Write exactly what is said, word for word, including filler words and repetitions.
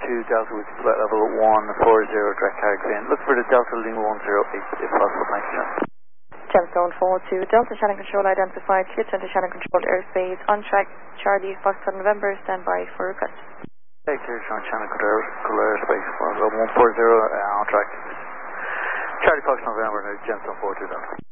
two Delta with flight level one four zero, direct carriage in. Look for the Delta Lima one zero eight if possible, thanks, John. Gemstone four two Delta Shannon Control identified, clear to enter Shannon controlled airspace, on track, Charlie Foxtrot November, stand by for request. Okay, clear Sean Shannon control airspace, one four zero, uh, on track. Charlie Fox November, Gemstone four two Delta.